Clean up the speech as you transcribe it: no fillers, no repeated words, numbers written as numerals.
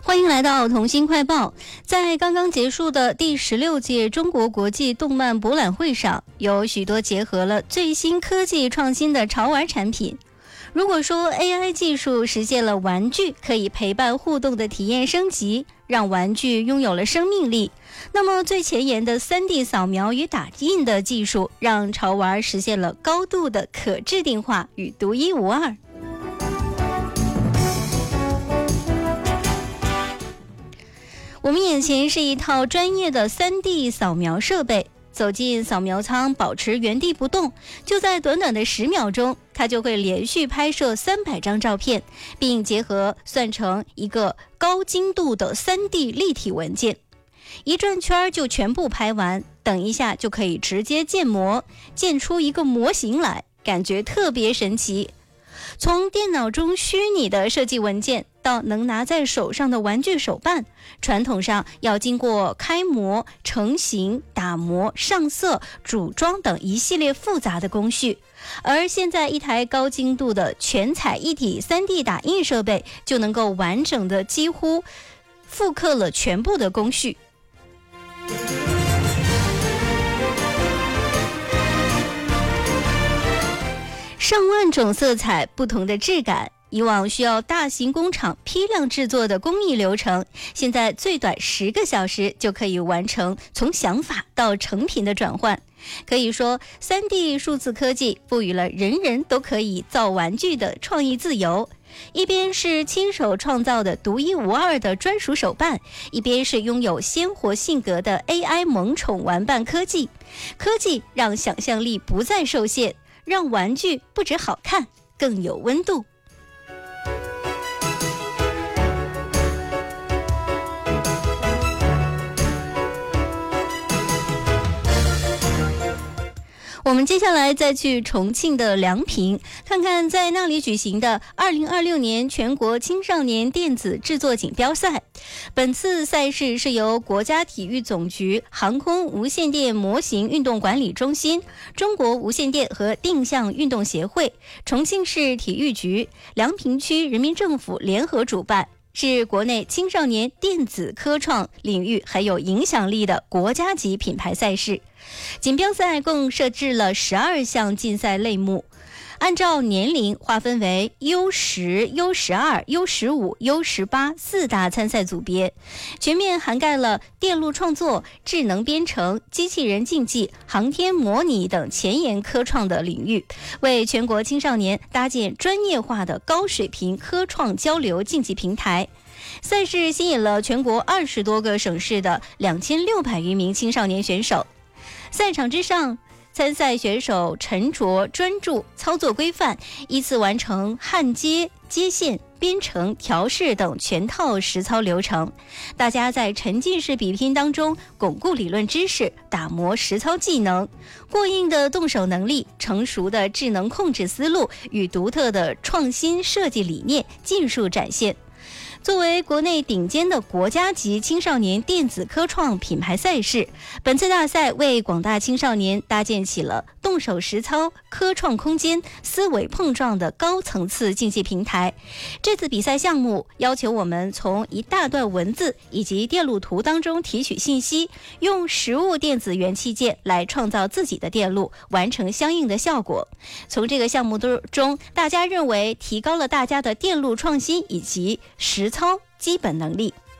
欢迎来到童心快报。在刚刚结束的第16届中国国际动漫博览会上，有许多结合了最新科技创新的潮玩产品。如果说 AI 技术实现了玩具可以陪伴互动的体验升级，让玩具拥有了生命力，那么最前沿的 3D 扫描与打印的技术，让潮玩实现了高度的可制定化与独一无二。我们眼前是一套专业的 3D 扫描设备，走进扫描舱，保持原地不动，就在短短的10秒钟，它就会连续拍摄300张照片，并结合算成一个高精度的 3D 立体文件，一转圈就全部拍完，等一下就可以直接建模，建出一个模型来，感觉特别神奇。从电脑中虚拟的设计文件到能拿在手上的玩具手办，传统上要经过开模、成型、打磨、上色、组装等一系列复杂的工序，而现在一台高精度的全彩一体 3D 打印设备就能够完整的几乎复刻了全部的工序。上万种色彩，不同的质感，以往需要大型工厂批量制作的工艺流程，现在最短10个小时就可以完成从想法到成品的转换。可以说 3D 数字科技赋予了人人都可以造玩具的创意自由，一边是亲手创造的独一无二的专属手办，一边是拥有鲜活性格的 AI 萌宠玩伴科技。科技让想象力不再受限，让玩具不只好看，更有温度。我们接下来再去重庆的梁平，看看在那里举行的2026年全国青少年电子制作锦标赛。本次赛事是由国家体育总局、航空无线电模型运动管理中心、中国无线电和定向运动协会、重庆市体育局、梁平区人民政府联合主办，是国内青少年电子科创领域很有影响力的国家级品牌赛事。锦标赛共设置了12项竞赛类目，按照年龄划分为 U10、U12、U15、U18 4大参赛组别，全面涵盖了电路创作、智能编程、机器人竞技、航天模拟等前沿科创的领域，为全国青少年搭建专业化的高水平科创交流竞技平台。赛事吸引了全国20多个省市的2600余名青少年选手。赛场之上，参赛选手沉着专注，操作规范，依次完成焊接、接线、编程、调试等全套实操流程。大家在沉浸式比拼当中巩固理论知识，打磨实操技能，过硬的动手能力，成熟的智能控制思路与独特的创新设计理念尽数展现。作为国内顶尖的国家级青少年电子科创品牌赛事，本次大赛为广大青少年搭建起了动手实操、科创空间、思维碰撞的高层次竞技平台。这次比赛项目要求我们从一大段文字以及电路图当中提取信息，用实物电子元器件来创造自己的电路，完成相应的效果。从这个项目中，大家认为提高了大家的电路创新以及实操基本能力。